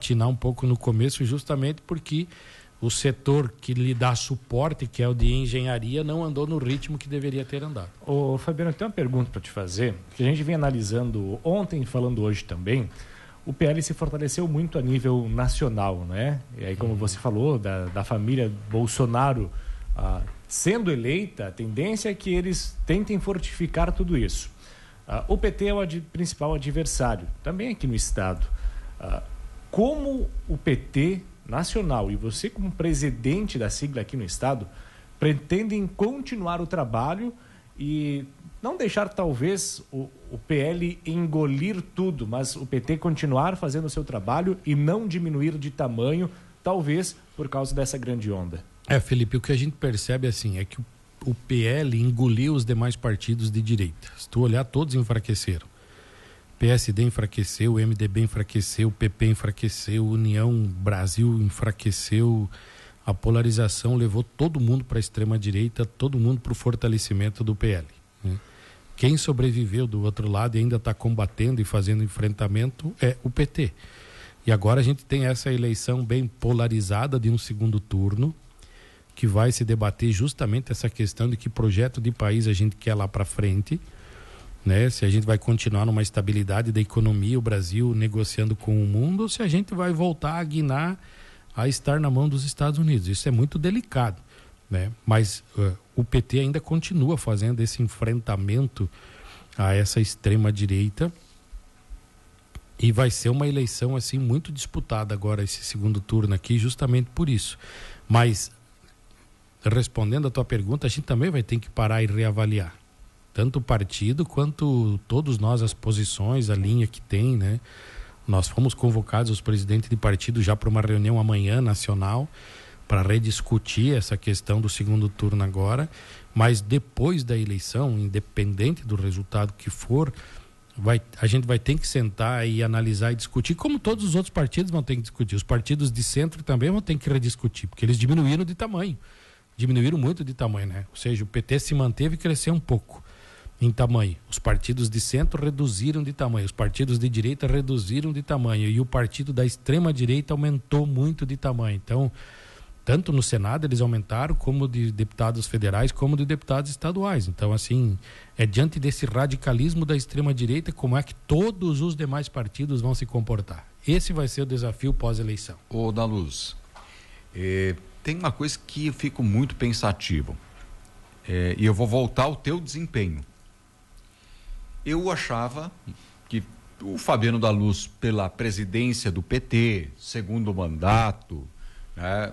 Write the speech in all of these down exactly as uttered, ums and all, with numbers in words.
patinar um pouco no começo, justamente porque o setor que lhe dá suporte, que é o de engenharia, não andou no ritmo que deveria ter andado. Ô, Fabiano, eu tenho uma pergunta para te fazer, que a gente vem analisando ontem, falando hoje também. O P L se fortaleceu muito a nível nacional, né? E aí, como você falou, da, da família Bolsonaro ah, sendo eleita, a tendência é que eles tentem fortificar tudo isso. Ah, o P T é o ad, principal adversário, também aqui no Estado. Ah, como o P T nacional e você como presidente da sigla aqui no Estado pretendem continuar o trabalho e não deixar talvez o, o P L engolir tudo, mas o P T continuar fazendo o seu trabalho e não diminuir de tamanho, talvez por causa dessa grande onda? É, Felipe, o que a gente percebe assim é que o, o P L engoliu os demais partidos de direita. Se tu olhar, todos enfraqueceram. P S D enfraqueceu, o M D B enfraqueceu, o P P enfraqueceu, União Brasil enfraqueceu. A polarização levou todo mundo para a extrema-direita, todo mundo para o fortalecimento do P L. Né? Quem sobreviveu do outro lado e ainda está combatendo e fazendo enfrentamento é o P T. E agora a gente tem essa eleição bem polarizada de um segundo turno, que vai se debater justamente essa questão de que projeto de país a gente quer lá para frente. Né? Se a gente vai continuar numa estabilidade da economia, o Brasil negociando com o mundo, ou se a gente vai voltar a guinar a estar na mão dos Estados Unidos. Isso é muito delicado, né? Mas uh, o P T ainda continua fazendo esse enfrentamento a essa extrema-direita e vai ser uma eleição assim muito disputada agora, esse segundo turno aqui, justamente por isso. Mas, respondendo a tua pergunta, a gente também vai ter que parar e reavaliar. Tanto o partido quanto todos nós, as posições, a linha que tem, né? Nós fomos convocados, os presidentes de partido, já para uma reunião amanhã nacional, para rediscutir essa questão do segundo turno agora, mas depois da eleição, independente do resultado que for, vai, a gente vai ter que sentar e analisar e discutir, como todos os outros partidos vão ter que discutir. Os partidos de centro também vão ter que rediscutir, porque eles diminuíram de tamanho. Diminuíram muito de tamanho, né? Ou seja, o P T se manteve e cresceu um pouco em tamanho. Os partidos de centro reduziram de tamanho, os partidos de direita reduziram de tamanho e o partido da extrema-direita aumentou muito de tamanho. Então, tanto no Senado eles aumentaram, como de deputados federais, como de deputados estaduais. Então, assim, é diante desse radicalismo da extrema-direita, como é que todos os demais partidos vão se comportar. Esse vai ser o desafio pós-eleição. Ô, Daluz, é, tem uma coisa que eu fico muito pensativo, é, e eu vou voltar ao teu desempenho. Eu achava que o Fabiano Daluz, pela presidência do P T, segundo mandato, né,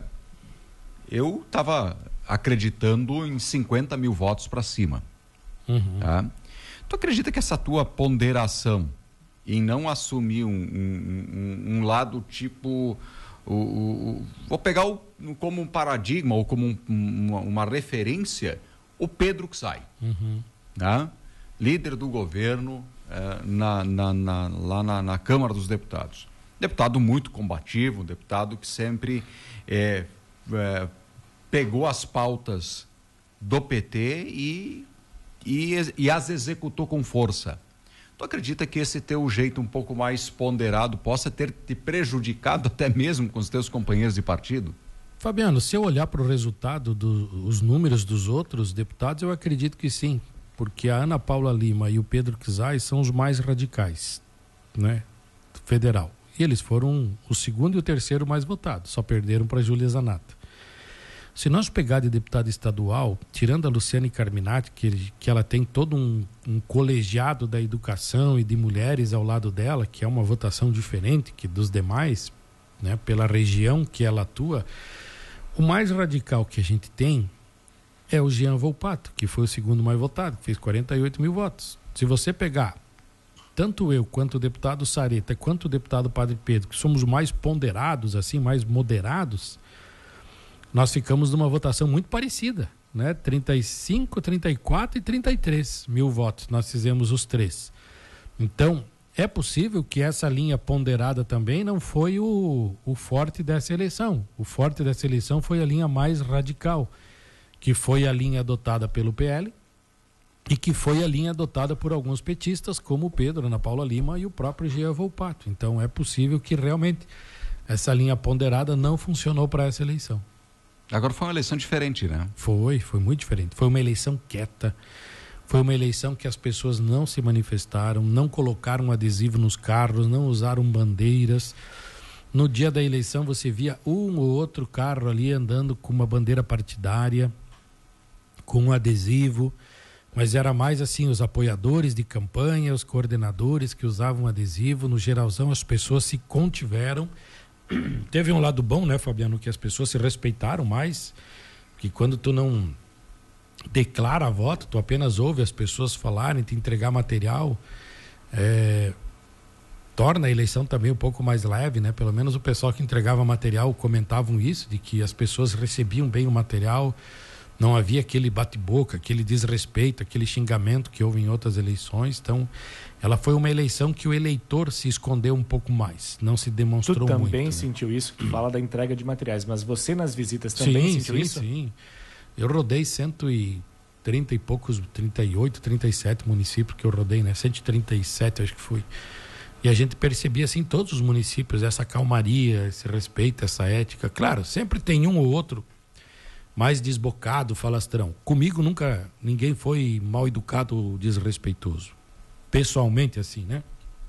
eu estava acreditando em cinquenta mil votos para cima. Uhum. Tá? Tu acredita que essa tua ponderação em não assumir um, um, um, um lado tipo... O, o, o, vou pegar o, como um paradigma ou como um, uma, uma referência o Pedro Czai, uhum. Tá? Líder do governo eh, na, na, na, lá na, na Câmara dos Deputados. Deputado muito combativo, deputado que sempre eh, eh, pegou as pautas do P T e, e, e as executou com força. Tu acredita que esse teu jeito um pouco mais ponderado possa ter te prejudicado até mesmo com os teus companheiros de partido? Fabiano, se eu olhar para o resultado dos números dos outros deputados, eu acredito que sim, porque a Ana Paula Lima e o Pedro Czai são os mais radicais, né, federal. E eles foram o segundo e o terceiro mais votados, só perderam para a Júlia Zanata. Se nós pegar de deputado estadual, tirando a Luciane Carminati, que, que ela tem todo um, um colegiado da educação e de mulheres ao lado dela, que é uma votação diferente que dos demais, né, pela região que ela atua, o mais radical que a gente tem é o Jean Volpato, que foi o segundo mais votado, fez quarenta e oito mil votos. Se você pegar tanto eu, quanto o deputado Sareta, quanto o deputado Padre Pedro, que somos mais ponderados, assim, mais moderados, nós ficamos numa votação muito parecida, né? trinta e cinco, trinta e quatro e trinta e três mil votos, nós fizemos os três. Então, é possível que essa linha ponderada também não foi o, o forte dessa eleição. O forte dessa eleição foi a linha mais radical, que foi a linha adotada pelo P L e que foi a linha adotada por alguns petistas, como o Pedro, Ana Paula Lima e o próprio Jean Volpato. Então, é possível que realmente essa linha ponderada não funcionou para essa eleição. Agora foi uma eleição diferente, né? Foi, foi muito diferente. Foi uma eleição quieta. Foi uma eleição que as pessoas não se manifestaram, não colocaram adesivo nos carros, não usaram bandeiras. No dia da eleição você via um ou outro carro ali andando com uma bandeira partidária, com um adesivo, mas era mais assim os apoiadores de campanha, os coordenadores que usavam adesivo. No geralzão as pessoas se contiveram. Teve um lado bom, né, Fabiano, que as pessoas se respeitaram mais, que quando tu não declara voto, tu apenas ouve as pessoas falarem, te entregar material, é, torna a eleição também um pouco mais leve, né? Pelo menos o pessoal que entregava material comentavam isso, de que as pessoas recebiam bem o material, não havia aquele bate-boca, aquele desrespeito, aquele xingamento que houve em outras eleições. Então, ela foi uma eleição que o eleitor se escondeu um pouco mais, não se demonstrou muito. Tu também muito, sentiu né? isso, que fala da entrega de materiais, mas você nas visitas também sim, sentiu sim, isso? Sim, sim. Eu rodei cento e trinta e poucos, trinta e oito, trinta e sete municípios que eu rodei, né? cento e trinta e sete acho que foi. E a gente percebia, assim, em todos os municípios, essa calmaria, esse respeito, essa ética. Claro, sempre tem um ou outro mais desbocado, falastrão. Comigo nunca ninguém foi mal educado ou desrespeitoso. Pessoalmente, assim, né?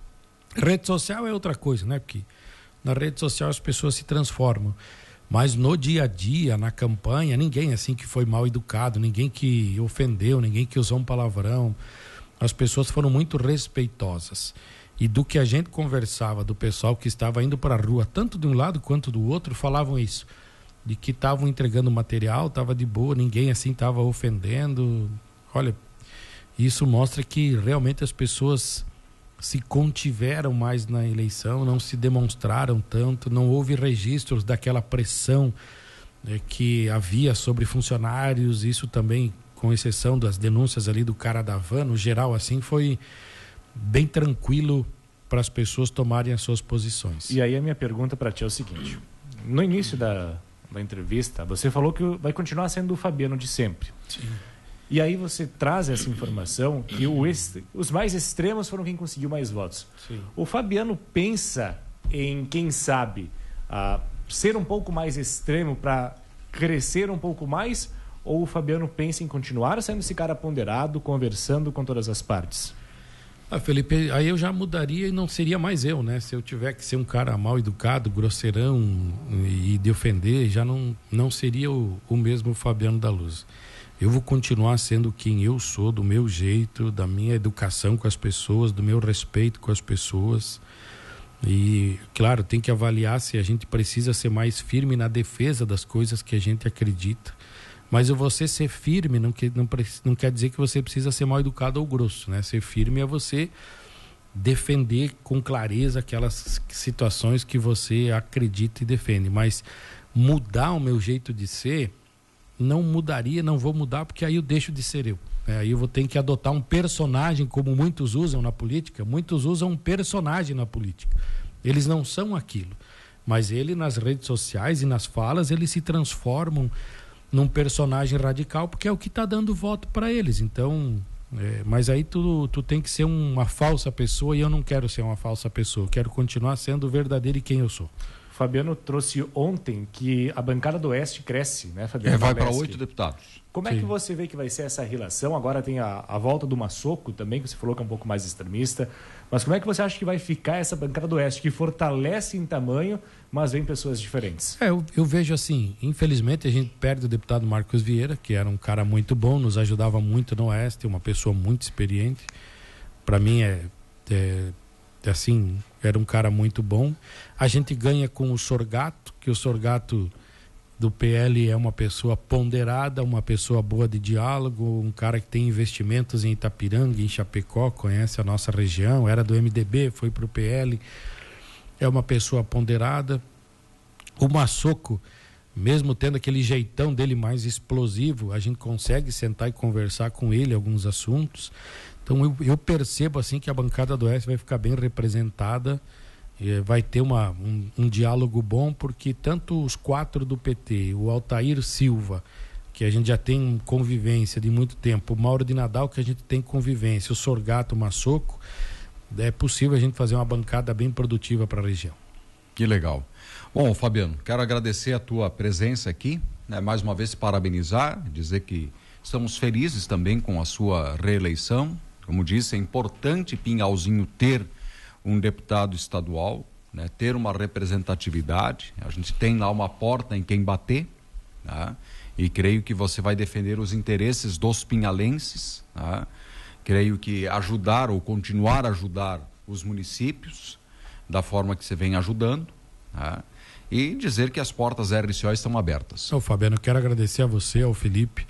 Rede social é outra coisa, né? Porque na rede social as pessoas se transformam. Mas no dia a dia, na campanha, ninguém assim que foi mal educado, ninguém que ofendeu, ninguém que usou um palavrão. As pessoas foram muito respeitosas. E do que a gente conversava, do pessoal que estava indo para a rua, tanto de um lado quanto do outro, falavam isso. De que estavam entregando material, estava de boa, ninguém assim estava ofendendo. Olha, isso mostra que realmente as pessoas se contiveram mais na eleição, não se demonstraram tanto, não houve registros daquela pressão, né, que havia sobre funcionários. Isso também, com exceção das denúncias ali do cara da van, no geral assim, foi bem tranquilo para as pessoas tomarem as suas posições. E aí a minha pergunta para ti é o seguinte: no início da, da entrevista, você falou que vai continuar sendo o Fabiano de sempre. Sim. E aí você traz essa informação que o ex, os mais extremos foram quem conseguiu mais votos. Sim. O Fabiano pensa em, quem sabe, uh, ser um pouco mais extremo para crescer um pouco mais, ou o Fabiano pensa em continuar sendo esse cara ponderado, conversando com todas as partes? Ah, Felipe, aí eu já mudaria e não seria mais eu, né? Se eu tiver que ser um cara mal educado, grosseirão e de ofender, já não, não seria o, o mesmo Fabiano da Luz. Eu vou continuar sendo quem eu sou, do meu jeito, da minha educação com as pessoas, do meu respeito com as pessoas. E, claro, tem que avaliar se a gente precisa ser mais firme na defesa das coisas que a gente acredita. Mas você ser firme não, que, não, não quer dizer que você precisa ser mal educado ou grosso, né? Ser firme é você defender com clareza aquelas situações que você acredita e defende. Mas mudar o meu jeito de ser, não mudaria, não vou mudar, porque aí eu deixo de ser eu. É, aí eu vou ter que adotar um personagem, como muitos usam na política. Muitos usam um personagem na política. Eles não são aquilo. Mas ele, nas redes sociais e nas falas, eles se transformam num personagem radical, porque é o que está dando voto para eles. Então, é, mas aí tu, tu tem que ser uma falsa pessoa, e eu não quero ser uma falsa pessoa. Eu quero continuar sendo verdadeiro e quem eu sou. Fabiano trouxe ontem que a bancada do Oeste cresce, né, Fabiano? É, vai para oito deputados. Como é Sim. que você vê que vai ser essa relação? Agora tem a, a volta do Massoco também, que você falou que é um pouco mais extremista. Mas como é que você acha que vai ficar essa bancada do Oeste, que fortalece em tamanho, mas vem pessoas diferentes? É, eu, eu vejo assim, infelizmente a gente perde o deputado Marcos Vieira, que era um cara muito bom, nos ajudava muito no Oeste, uma pessoa muito experiente. Para mim é, é, é assim, era um cara muito bom. A gente ganha com o Sorgato, que o Sorgato do P L é uma pessoa ponderada, uma pessoa boa de diálogo, um cara que tem investimentos em Itapiranga, em Chapecó, conhece a nossa região, era do M D B, foi para o P L, é uma pessoa ponderada. O Massoco, mesmo tendo aquele jeitão dele mais explosivo, a gente consegue sentar e conversar com ele alguns assuntos. Então eu, eu percebo assim que a bancada do Oeste vai ficar bem representada. Vai ter uma, um, um diálogo bom, porque tanto os quatro do P T, o Altair Silva, que a gente já tem convivência de muito tempo, o Mauro de Nadal, que a gente tem convivência, o Sorgato, o Massoco, é possível a gente fazer uma bancada bem produtiva para a região. Que legal. Bom, Fabiano, quero agradecer a tua presença aqui, né? Mais uma vez parabenizar, dizer que estamos felizes também com a sua reeleição. Como disse, é importante Pinhalzinho ter um deputado estadual, né? Ter uma representatividade. A gente tem lá uma porta em quem bater, né? E creio que você vai defender os interesses dos pinhalenses, né? Creio que ajudar ou continuar a ajudar os municípios da forma que você vem ajudando, né? E dizer que as portas R C O estão abertas. Ô, Fabiano, eu quero agradecer a você, ao Felipe,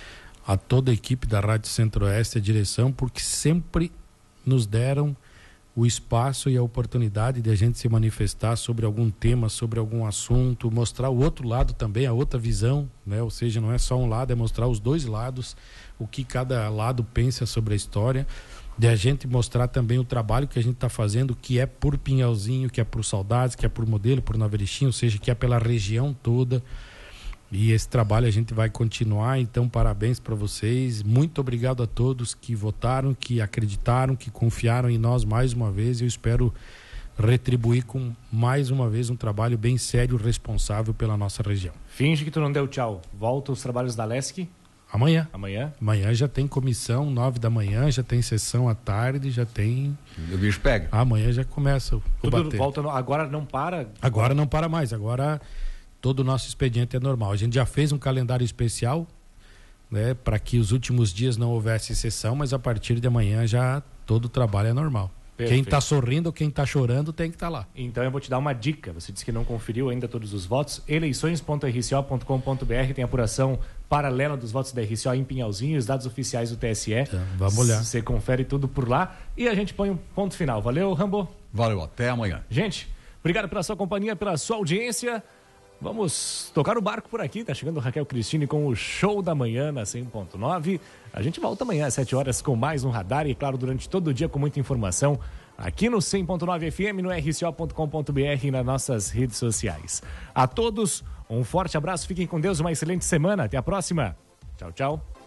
a toda a equipe da Rádio Centro-Oeste, a direção, porque sempre nos deram o espaço e a oportunidade de a gente se manifestar sobre algum tema, sobre algum assunto, mostrar o outro lado também, a outra visão, né? Ou seja, não é só um lado, é mostrar os dois lados, o que cada lado pensa sobre a história, de a gente mostrar também o trabalho que a gente está fazendo, que é por Pinhalzinho, que é por Saudades, que é por Modelo, por Nova Erechim, ou seja, que é pela região toda. E esse trabalho a gente vai continuar, então parabéns para vocês. Muito obrigado a todos que votaram, que acreditaram, que confiaram em nós mais uma vez. Eu espero retribuir com mais uma vez um trabalho bem sério e responsável pela nossa região. Finge que tu não deu tchau. Volta os trabalhos da Lesc. Amanhã. Amanhã? Amanhã já tem comissão, nove da manhã, já tem sessão à tarde, já tem... O bicho pega. Amanhã já começa o Tudo bater. volta, no... agora não para? Agora não para mais, agora todo o nosso expediente é normal. A gente já fez um calendário especial, né, para que os últimos dias não houvesse sessão, mas a partir de amanhã já todo o trabalho é normal. Perfeito. Quem está sorrindo ou quem está chorando tem que estar tá lá. Então eu vou te dar uma dica. Você disse que não conferiu ainda todos os votos. eleições ponto r c o ponto com ponto b r tem apuração paralela dos votos da R C O em Pinhalzinho, os dados oficiais do T S E. Então, vamos olhar. Você confere tudo por lá e a gente põe um ponto final. Valeu, Rambo? Valeu, até amanhã. Gente, obrigado pela sua companhia, pela sua audiência. Vamos tocar o barco por aqui. Tá chegando Raquel Cristine com o Show da Manhã na cem ponto nove. A gente volta amanhã às sete horas com mais um radar e, claro, durante todo o dia com muita informação aqui no cem ponto nove F M, no r c o ponto com ponto b r e nas nossas redes sociais. A todos, um forte abraço, fiquem com Deus, uma excelente semana. Até a próxima. Tchau, tchau.